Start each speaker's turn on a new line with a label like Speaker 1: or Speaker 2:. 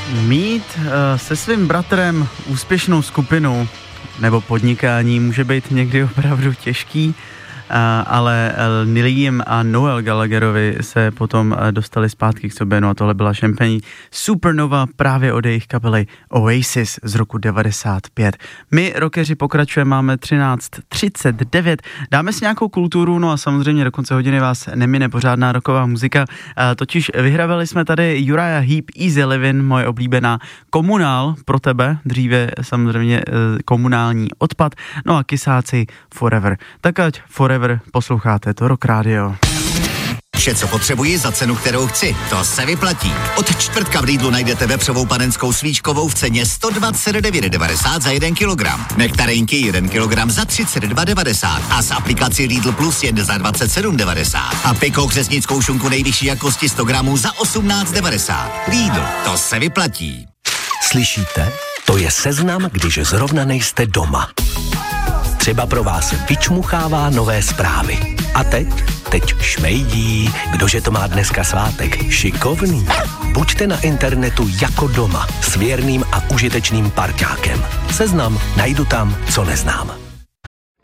Speaker 1: Mít se svým bratrem úspěšnou skupinu nebo podnikání může být někdy opravdu těžký, ale Liam a Noel Gallagherovi se potom dostali zpátky k sobě, no a tohle byla Champagne Supernova právě od jejich kapely Oasis z roku 95. My, rockeři, pokračujeme, máme 13:39, dáme si nějakou kulturu, no a samozřejmě do konce hodiny vás nemine pořádná rocková muzika, totiž vyhravili jsme tady Uriah Heep, Easy Livin', moje oblíbená, Komunál pro tebe, dříve samozřejmě Komunální odpad, no a Kysáci Forever. Tak ať Forever posloucháte to Rock Radio.
Speaker 2: Vše, co potřebuji za cenu, kterou chci. To se vyplatí. Od čtvrtka v Lidlu najdete vepřovou panenskou svíčkovou v ceně 129,90 za 1 kilogram. Nektarinky 1 kilogram za 32,90 a s aplikací Lidl Plus jen za 27,90. A pikou křesnickou šunku nejvyšší jakosti 100 gramů za 18,90. Lidl, to se vyplatí.
Speaker 3: Slyšíte? To je seznam, když zrovna nejste doma. Třeba pro vás vyčmuchává nové zprávy. A teď šmejdí, kdože to má dneska svátek, šikovný. Buďte na internetu jako doma, s věrným a užitečným parťákem. Seznam najdu tam, co neznám.